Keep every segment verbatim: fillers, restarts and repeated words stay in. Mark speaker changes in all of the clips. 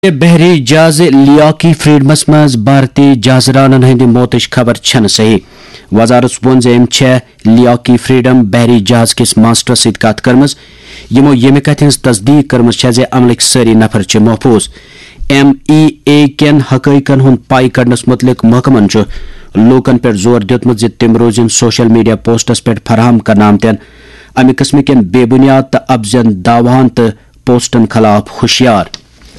Speaker 1: بحری جہاز لیاقی فریڈمس مز بھارتی جہازرانن ہند موتچ خبر چھن صحیح وزارت وون زم لیاقی فریڈم بحری جہاز کس ماسٹر ست کت کرمز یمو یمہ کت ہز تصدیق کرمز زِ عملک ساری نفر چھ محفوظ ایم ای اے کین حقائقن ہند پائی کڑنس متعلق محکمن لوکن پہ زور دیتمت زِ تم روزن سوشل میڈیا پوسٹس پہ فراہم کرنا آمتین امہ قسم کین بے بنیاد تو ابزن دعوان تو پوسٹن خلاف ہوشیار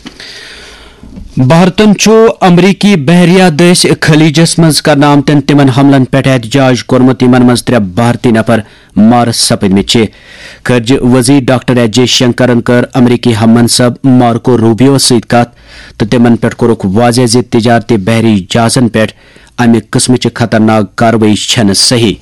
Speaker 1: بھارتن چھو امریکی بحریہ دس خلیجس مز کرنا آمتن تمن حملن پہ احتجاج کورمت یمن مز ترے بھارتی نفر مارس سپدمت خارجہ وزیر ڈاکٹر ایس جے شنکرن کر امریکی ہم منصب مارکو روبیو ست کت تو تمن پہ کورک واضح زِ تجارتی بحری جہازن پہ امہ قسمچ خطرناک کاروٲیی چھنہ صحیح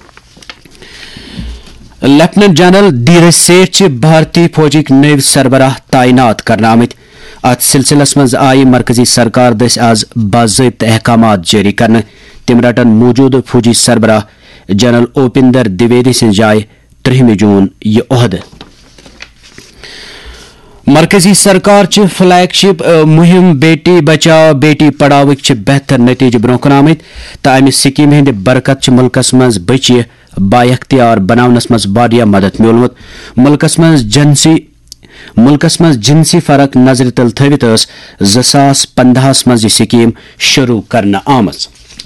Speaker 1: لیفٹنٹ جنرل دھیرج سیٹھ بھارتی فوجک نو سربراہ تعینات کرنا آمت ات سلسلس مز آئی مرکزی سرکار دس آز باضابطہ احکامات جاری کرنے تم رٹن موجود فوجی سربراہ جنرل اوپندر دویدی سن جائے ترہم جون یہ عہدہ مرکزی سرکار چھ فلیگ شپ مہم بیٹی بچاؤ بیٹی پڑھاوک چھ بہتر نتیجہ برو کن آمت تو امہ سکیم ہند برکت چھ ملکس مز بچہ با اختیار بناونس مز واریاہ مدد میولمت ملکس مز جنسی ملکس مز جنسی فرق نظر تل تھوت زٕ ساس پندہس مز یہ سکیم شروع کرنا arms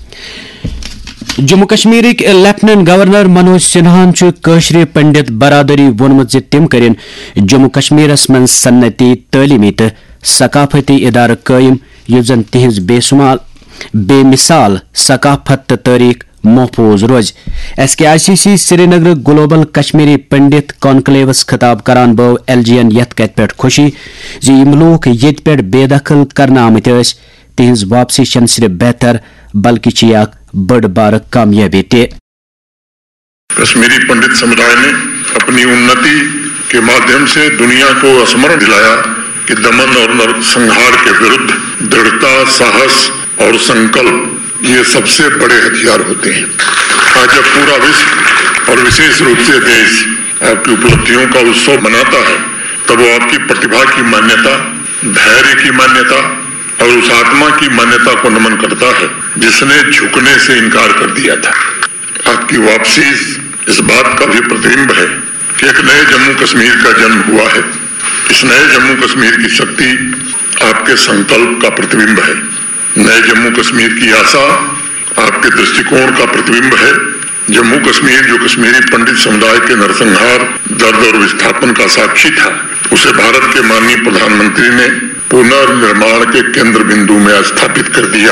Speaker 1: Jammu کشمیرک lieutenant governor Manoj سنہان قشر Pandit برادری وونمت زِ تم کرن جموں کشمیرس من صنعتی تعلیمی تو ثقافتی ادارہ قائم یُس زن تہذ بے شمال بے مثال ثقافت تو تاریخ محفوظ روز ایس کے آئی سی سی سری نگر گلوبل کشمیری پنڈت کانکلیوس خطاب کران بو ایل جی این یت کت پہ خوشی زِ یم لوک یت پہ بے دخل کرنا آمت ٲسۍ تہذ واپسی چھن صرف بہتر بلکہ چھ اک بڑ بار کامیابی تہ
Speaker 2: کشمیری پنڈت سمدائے نے اپنی انتی کے مادھیم سے دنیا کو اسمرن دلایا کہ دمن اور نرسنہار کے ورد دڑھتا ساہس اور سنکلپ یہ سب سے بڑے ہتھیار ہوتے ہیں آج جب پورا وشو اور وشیش روپ سے دیش آپ کی اپلبدھیوں کا اتسو مناتا ہے تب وہ آپ کی پرتبھا کی مانیتا دھیریہ کی مانیتا اور اس آتما کی مانیتا کو نمن کرتا ہے جس نے جھکنے سے انکار کر دیا تھا آپ کی واپسی اس بات کا بھی پرتبمب ہے کہ ایک نئے جموں کشمیر کا جنم ہوا ہے اس نئے جموں کشمیر کی شکتی آپ کے سنکلپ کا پرتبمب ہے نئے جموں کشمیر کی آسا آپ کے درشٹیکون کا پرتبمب ہے جموں کشمیر جو کشمیری پنڈت سمدائے کے نرسنہار درد اور وستھاپن کا ساکشی تھا اسے بھارت کے ماننی پردھان منتری نے پنرنرمان کے کیندر بندو میں استھاپت کر دیا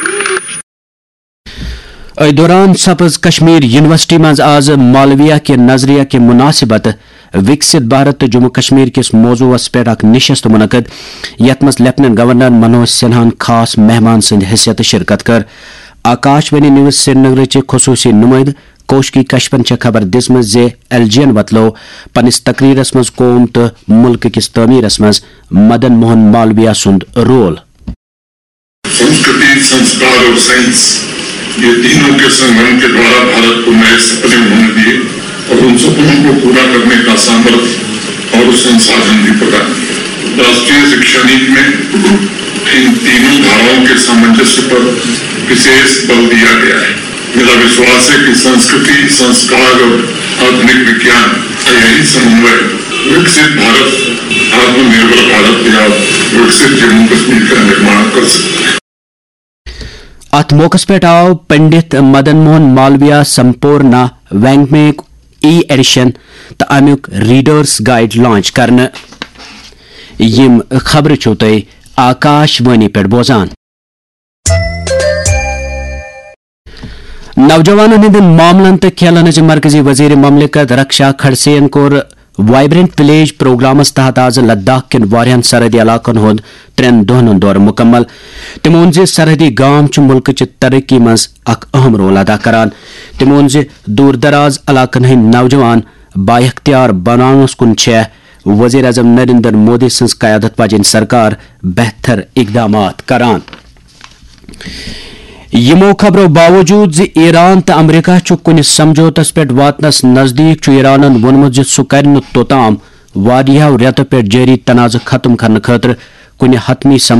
Speaker 2: ہے
Speaker 1: دوران سپز کشمیر یونیورسٹی مز آز مالویہ کے نظریہ کے مناسبت وکست بھارت تو جموں کشمیر کس موضوعس پہ اک نشست منعقد یت مز لیفٹنٹ گورنر منوج سنہان خاص مہمان سند حیثیت شرکت کر آکاش وانی نیوز سری نگر چہ خصوصی نمائند کوشکی کشپن چھ خبر دزمت زِ ایل جی این وتلو پنس تقریرس مز قوم تو ملک کس تعمیرس مز مدن موہن مالویہ سند رول
Speaker 2: سنسکرتی سنسکار اور سائنس یہ تینوں کے سنگم کے دوارا بھارت کو نئے سپنے ہونے دیے اور ان سپنوں کو پورا کرنے کا سامرتھ اور سنساجن بھی پردان کیا راشٹریہ شکشا نیتی میں ان تینوں دھاراؤں کے سامنجسیہ پر وشیش بل دیا گیا ہے میرا وشواس ہے کہ سنسکرتی سنسکار اور آدھنک وگیان کا یہی سمنوے وکست بھارت آتم نربھر بھارت یا وکست جموں کشمیر کا نرمان کر سکتا ہے
Speaker 1: ات موقع پہ آو پنڈت مدن موہن مالویہ سمپورنا وینگمیک ای ایڈیشن تو امیک ریڈرز گائیڈ لانچ کرنے یم خبر چھو تہ آکاش وانی پہ بوزان نوجوانن ہند معاملن تو کھیلن مرکزی وزیر مملکت رکشا کھڑسین کور وائبرنٹ ولیج پروگرامس تحت آز لداخ کن واریاہن سرحدی علاقن ہند ترین دہن دور مکمل تمو وون زِ سرحدی گام چھ ملک چہ ترقی مز اک اہم رول ادا کران تمو وون زِ دور دراز علاقن ہند نوجوان با اختیار بناونس کن چھ وزیر اعظم نریندر مودی سنز قیادت واجن سرکار بہتر اقدامات کران یمو خبرو باوجود زِ ایران تو امریکہ چھ کن سمجھوتس پہ واتنس نزدیک چھ ایرانن وونمت زِ سہ کر نہٕ توتام واریاہو ریتو پہ جاری تنازع ختم کرنے خاطر کن حتمی